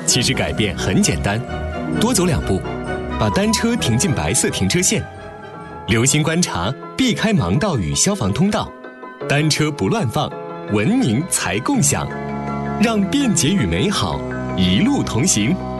其实改变很简单，多走2步，把单车停进白色停车线，留心观察，避开盲道与消防通道，单车不乱放，文明才共享，让便捷与美好一路同行。